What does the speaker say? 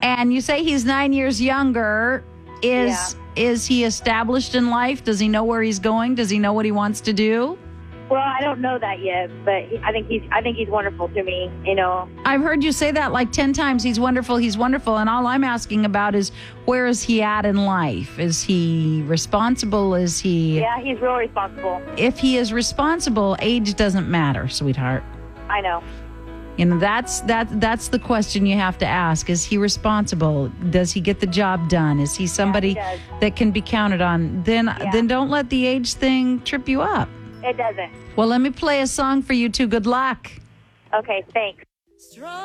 And you say he's 9 years younger. Is he established in life? Does he know where he's going? Does he know what he wants to do? Well, I don't know that yet, but I think he's wonderful to me, you know. I've heard you say that like 10 times. He's wonderful, and all I'm asking about is where is he at in life? Is he responsible? Is he... Yeah, he's real responsible. If he is responsible, age doesn't matter, sweetheart. I know. You know, that's the question you have to ask. Is he responsible? Does he get the job done? Is he somebody that can be counted on? Then don't let the age thing trip you up. It doesn't. Well, let me play a song for you two. Good luck. Okay, thanks.